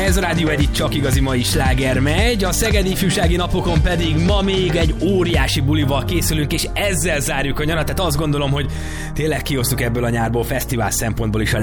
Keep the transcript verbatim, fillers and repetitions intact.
Ez a Rádió egy csak igazi mai sláger megy, a Szegedi Ifjúsági Napokon pedig ma még egy óriási bulival készülünk, és ezzel zárjuk a nyarat, tehát azt gondolom, hogy tényleg kiosztuk ebből a nyárból fesztivál szempontból is a